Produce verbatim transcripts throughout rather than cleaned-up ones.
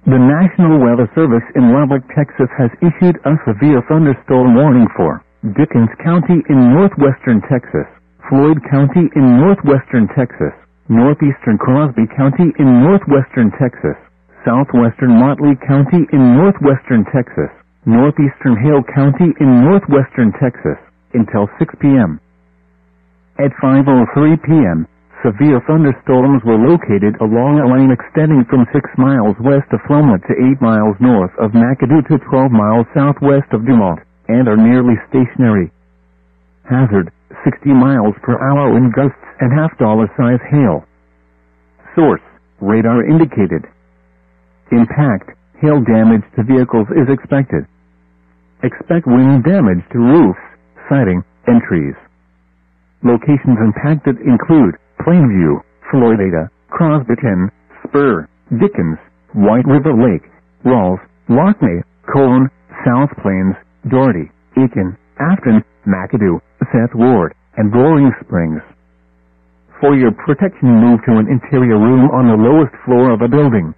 The National Weather Service in Lubbock, Texas has issued a severe thunderstorm warning for Dickens County in northwestern Texas, Floyd County in northwestern Texas, northeastern Crosby County in northwestern Texas, southwestern Motley County in northwestern Texas, northeastern Hale County in northwestern Texas, until six p.m. At five oh three p.m., severe thunderstorms were located along a line extending from six miles west of Floma to eight miles north of McAdoo to twelve miles southwest of Dumont, and are nearly stationary. Hazard, sixty miles per hour wind gusts and half-dollar size hail. Source, radar indicated. Impact, hail damage to vehicles is expected. Expect wind damage to roofs, siding, and trees. Locations impacted include Plainview, Florida, Crosbyton, Spur, Dickens, White River Lake, Rawls, Lockney, Cone, South Plains, Doherty, Aiken, Afton, McAdoo, Seth Ward, and Roaring Springs. For your protection, move to an interior room on the lowest floor of a building.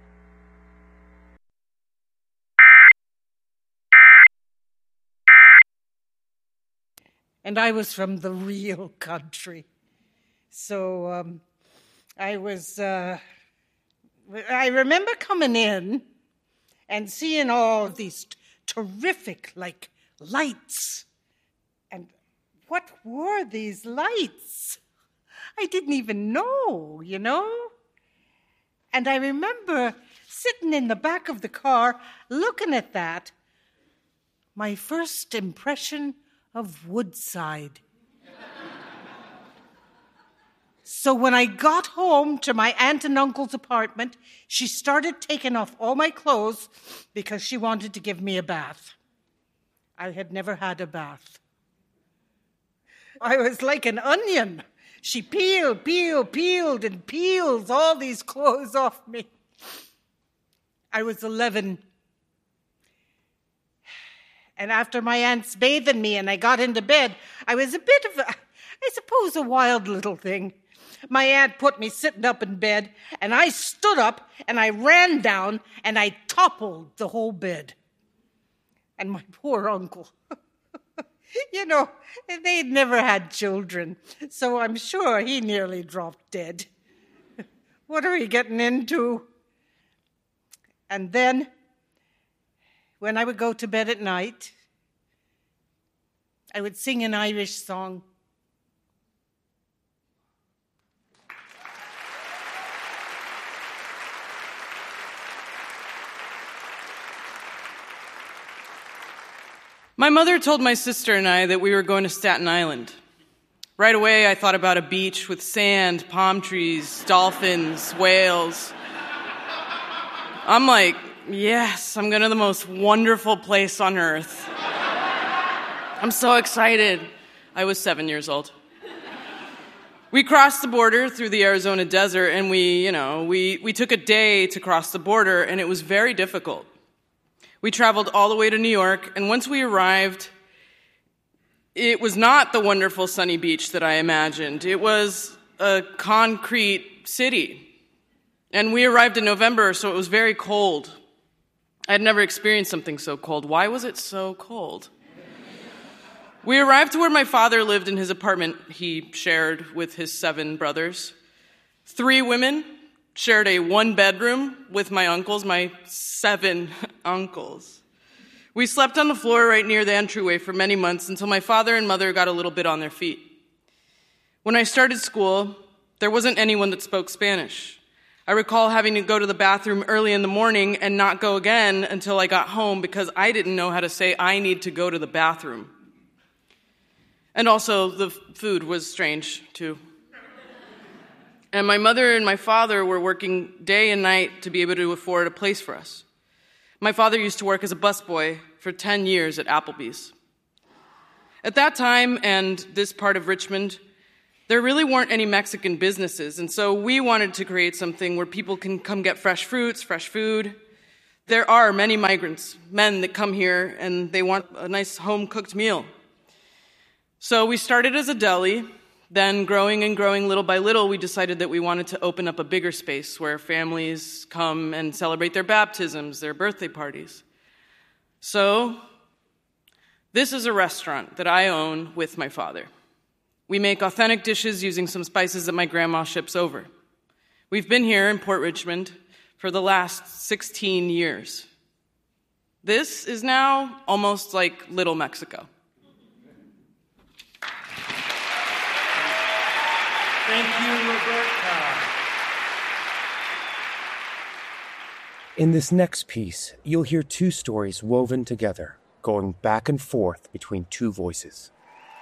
And I was from the real country. So um, I was, uh, I remember coming in and seeing all of these t- terrific, like, lights. And what were these lights? I didn't even know, you know? And I remember sitting in the back of the car looking at that. My first impression of Woodside. So when I got home to my aunt and uncle's apartment, she started taking off all my clothes because she wanted to give me a bath. I had never had a bath. I was like an onion. She peeled, peeled, peeled, and peels all these clothes off me. I was eleven. And after my aunt's bathing me and I got into bed, I was a bit of a, I suppose, a wild little thing. My aunt put me sitting up in bed, and I stood up, and I ran down, and I toppled the whole bed. And my poor uncle, you know, they'd never had children, so I'm sure he nearly dropped dead. What are we getting into? And then, when I would go to bed at night, I would sing an Irish song. My mother told my sister and I that we were going to Staten Island. Right away, I thought about a beach with sand, palm trees, dolphins, whales. I'm like, yes, I'm going to the most wonderful place on earth. I'm so excited. I was seven years old. We crossed the border through the Arizona desert, and we, you know, we, we took a day to cross the border, and it was very difficult. We traveled all the way to New York, and once we arrived, it was not the wonderful sunny beach that I imagined. It was a concrete city. And we arrived in November, so it was very cold. I had never experienced something so cold. Why was it so cold? We arrived to where my father lived in his apartment he shared with his seven brothers. Three women shared a one-bedroom with my uncles, my seven uncles. We slept on the floor right near the entryway for many months until my father and mother got a little bit on their feet. When I started school, there wasn't anyone that spoke Spanish. I recall having to go to the bathroom early in the morning and not go again until I got home because I didn't know how to say, I need to go to the bathroom. And also, the food was strange, too. And my mother and my father were working day and night to be able to afford a place for us. My father used to work as a busboy for ten years at Applebee's. At that time, and this part of Richmond, there really weren't any Mexican businesses, and so we wanted to create something where people can come get fresh fruits, fresh food. There are many migrants, men that come here, and they want a nice home-cooked meal. So we started as a deli, Then, growing and growing little by little, we decided that we wanted to open up a bigger space where families come and celebrate their baptisms, their birthday parties. So, this is a restaurant that I own with my father. We make authentic dishes using some spices that my grandma ships over. We've been here in Port Richmond for the last sixteen years. This is now almost like Little Mexico. Thank you, Roberta. In this next piece, you'll hear two stories woven together, going back and forth between two voices.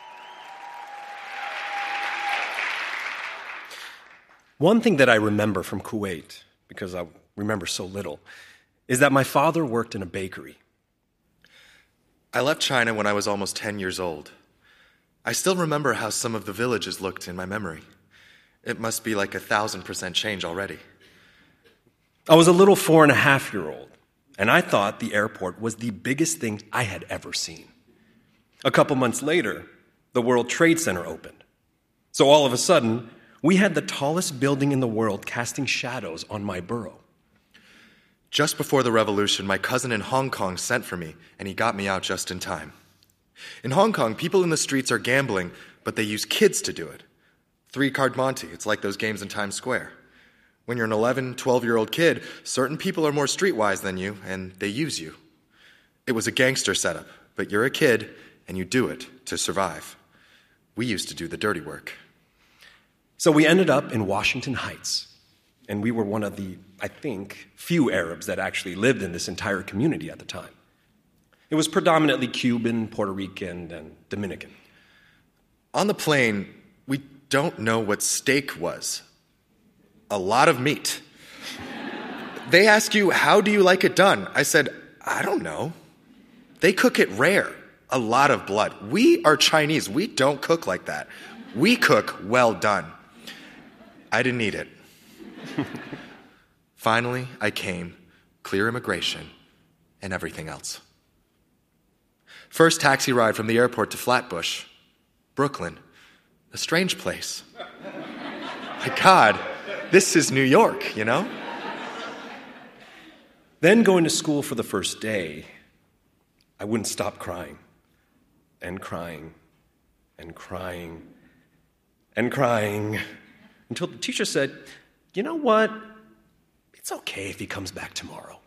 One thing that I remember from Kuwait, because I remember so little, is that my father worked in a bakery. I left China when I was almost ten years old. I still remember how some of the villages looked in my memory. It must be like a thousand percent change already. I was a little four and a half year old, and I thought the airport was the biggest thing I had ever seen. A couple months later, the World Trade Center opened. So all of a sudden, we had the tallest building in the world casting shadows on my borough. Just before the revolution, my cousin in Hong Kong sent for me, and he got me out just in time. In Hong Kong, people in the streets are gambling, but they use kids to do it. Three-card Monte, it's like those games in Times Square. When you're an eleven, twelve-year-old kid, certain people are more streetwise than you, and they use you. It was a gangster setup, but you're a kid, and you do it to survive. We used to do the dirty work. So we ended up in Washington Heights, and we were one of the, I think, few Arabs that actually lived in this entire community at the time. It was predominantly Cuban, Puerto Rican, and Dominican. On the plane, we don't know what steak was. A lot of meat. They ask you, how do you like it done? I said, I don't know. They cook it rare. A lot of blood. We are Chinese. We don't cook like that. We cook well done. I didn't eat it. Finally, I came, clear immigration, and everything else. First taxi ride from the airport to Flatbush, Brooklyn, a strange place. My God, this is New York, you know? Then going to school for the first day, I wouldn't stop crying, and crying, and crying, and crying, until the teacher said, you know what? It's okay if he comes back tomorrow.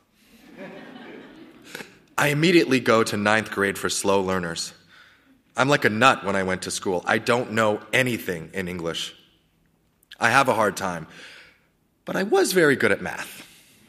I immediately go to ninth grade for slow learners. I'm like a nut when I went to school. I don't know anything in English. I have a hard time, but I was very good at math.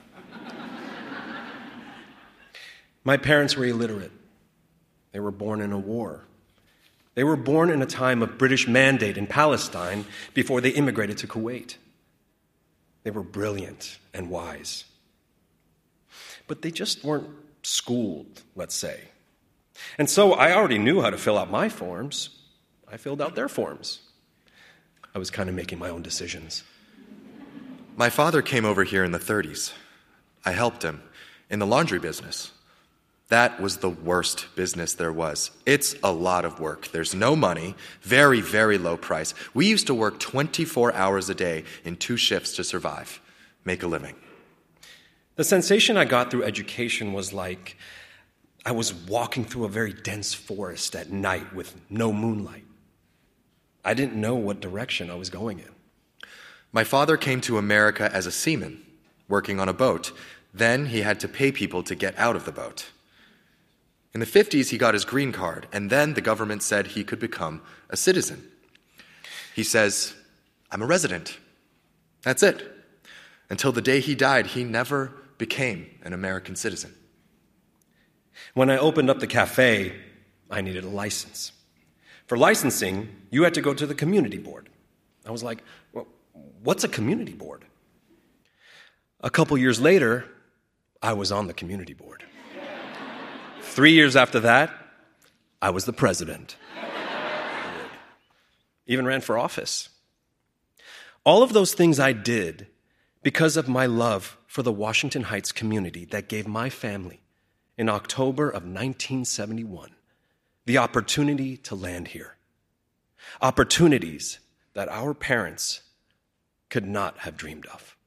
My parents were illiterate. They were born in a war. They were born in a time of British mandate in Palestine before they immigrated to Kuwait. They were brilliant and wise. But they just weren't schooled, let's say. And so I already knew how to fill out my forms. I filled out their forms. I was kind of making my own decisions. My father came over here in the thirties. I helped him in the laundry business. That was the worst business there was. It's a lot of work. There's no money, very, very low price. We used to work twenty-four hours a day in two shifts to survive, make a living. The sensation I got through education was like I was walking through a very dense forest at night with no moonlight. I didn't know what direction I was going in. My father came to America as a seaman, working on a boat. Then he had to pay people to get out of the boat. In the fifties, he got his green card, and then the government said he could become a citizen. He says, I'm a resident. That's it. Until the day he died, he never became an American citizen. When I opened up the cafe, I needed a license. For licensing, you had to go to the community board. I was like, well, what's a community board? A couple years later, I was on the community board. Three years after that, I was the president. Even ran for office. All of those things I did because of my love for the Washington Heights community that gave my family, in October of nineteen seventy-one, the opportunity to land here. Opportunities that our parents could not have dreamed of.